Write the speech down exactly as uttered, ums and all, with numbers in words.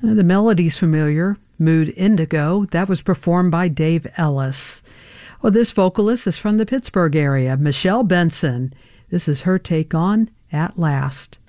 Uh, The melody's familiar, Mood Indigo. That was performed by Dave Ellis. Well, this vocalist is from the Pittsburgh area, Michelle Benson. This is her take on At Last.